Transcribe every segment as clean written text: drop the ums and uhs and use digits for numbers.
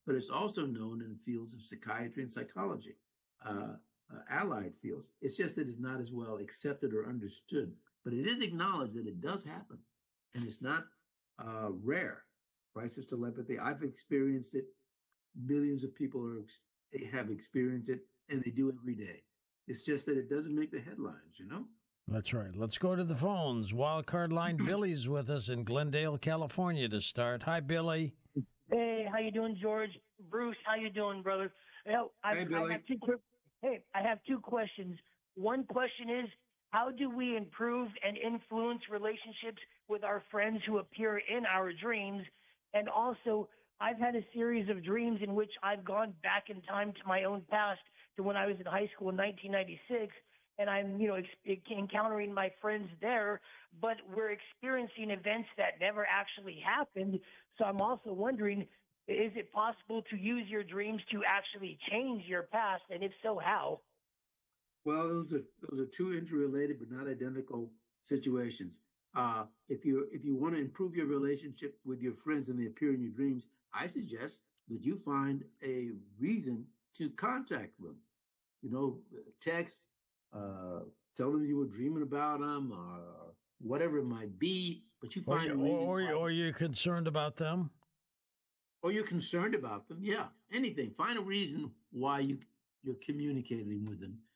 but it's also known in the fields of psychiatry and psychology, allied fields. It's just that it's not as well accepted or understood, but it is acknowledged that it does happen, and it's not rare. Crisis telepathy. I've experienced it. Millions of people have experienced it, and they do every day. It's just that it doesn't make the headlines, you know? That's right. Let's go to the phones. Wildcard line Billy's with us in Glendale, California to start. Hi, Billy. Hey, how you doing, George? Bruce, how you doing, brother? Hey, Billy. I have two questions. One question is, how do we improve and influence relationships with our friends who appear in our dreams? And also, I've had a series of dreams in which I've gone back in time to my own past to when I was in high school in 1996, and I'm, encountering my friends there, but we're experiencing events that never actually happened. So I'm also wondering, is it possible to use your dreams to actually change your past, and if so, how? Well, those are two interrelated but not identical situations. If you want to improve your relationship with your friends and they appear in your dreams, I suggest that you find a reason to contact them. You know, text, tell them you were dreaming about them, or whatever it might be. But you find a reason, or you're concerned about them. or you're concerned about them. Yeah, anything. Find a reason why you're communicating with them,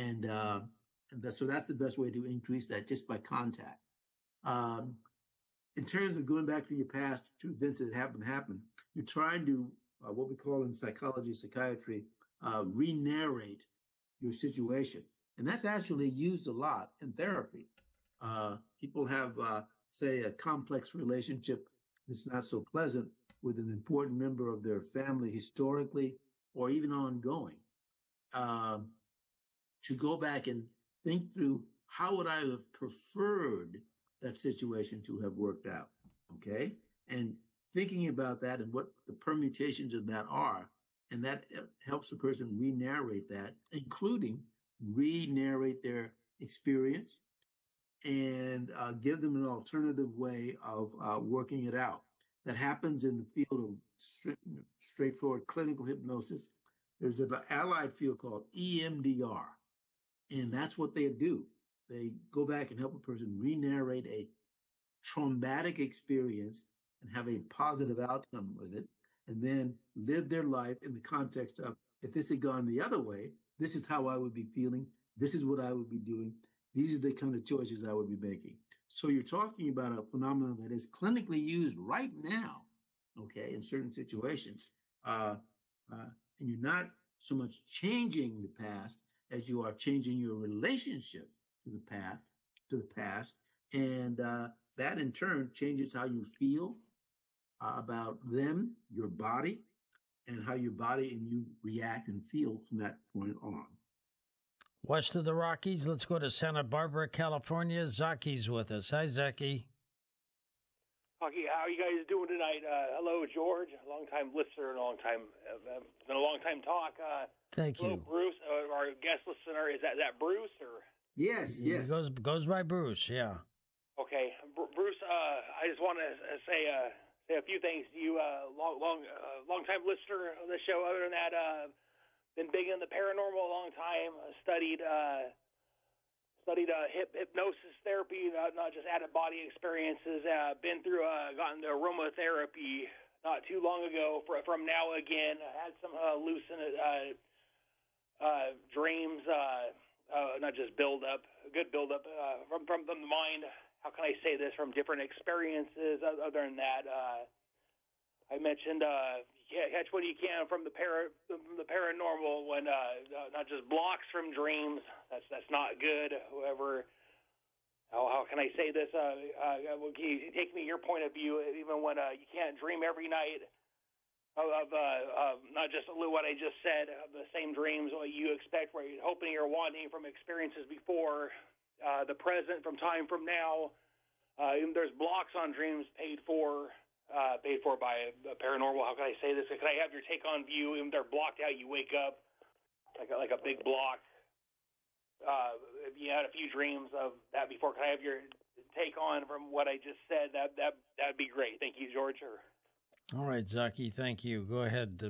so that's the best way to increase that, just by contact. Um, in terms of going back to your past, to events that happen, you're trying to what we call in psychology, psychiatry, re-narrate your situation, and that's actually used a lot in therapy. People have, say, a complex relationship that's not so pleasant with an important member of their family historically or even ongoing. Um, to go back and think through, how would I have preferred that situation to have worked out? Okay. And thinking about that and what the permutations of that are, and that helps a person re narrate that, including re narrate their experience and give them an alternative way of working it out. That happens in the field of straightforward clinical hypnosis. There's an allied field called EMDR, and that's what they do. They go back and help a person re-narrate a traumatic experience and have a positive outcome with it, and then live their life in the context of, if this had gone the other way, this is how I would be feeling. This is what I would be doing. These are the kind of choices I would be making. So you're talking about a phenomenon that is clinically used right now, okay, in certain situations. Uh, and you're not so much changing the past as you are changing your relationship to the past, and that in turn changes how you feel about them, your body, and how your body and you react and feel from that point on. West of the Rockies, let's go to Santa Barbara, California. Zaki's with us. Hi, Zaki. Okay, how are you guys doing tonight? Hello, George, a long-time listener and been a long-time talk. Thank hello, you. Bruce, our guest listener. Is that Bruce or? Yes. Goes by Bruce. Yeah. Okay, Bruce. I just want to say a few things to you. Long-time listener of the show. Other than that, been big in the paranormal a long time. Studied hypnosis therapy, not just out of body experiences. Been through, gotten the aromatherapy not too long ago. From now again, I had some lucid dreams, not just good build up from the mind. How can I say this? From different experiences. Other than that, I mentioned catch what you can from the paranormal when not just blocks from dreams. That's not good. However, how can I say this? Can you take me your point of view, even when you can't dream every night of not just what I just said, of the same dreams what you expect, where you're hoping or wanting from experiences before, the present, from time from now. There's blocks on dreams paid for by paranormal. How can I say this? Can I have your take on view? If they're blocked out, you wake up like a big block. If you had a few dreams of that before, can I have your take on from what I just said? That'd be great. Thank you, George. All right, Zaki. Thank you. Go ahead.